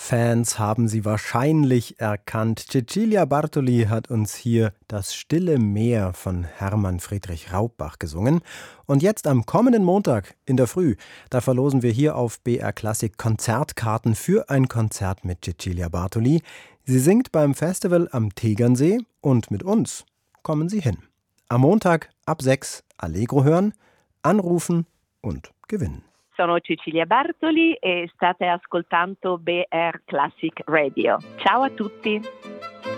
Fans haben sie wahrscheinlich erkannt. Cecilia Bartoli hat uns hier Das stille Meer von Hermann Friedrich Raubbach gesungen. Und jetzt am kommenden Montag in der Früh, da verlosen wir hier auf BR Classic Konzertkarten für ein Konzert mit Cecilia Bartoli. Sie singt beim Festival am Tegernsee und mit uns kommen Sie hin. Am Montag ab 6 Allegro hören, anrufen und gewinnen. Sono Cecilia Bartoli e state ascoltando BR Classic Radio. Ciao a tutti!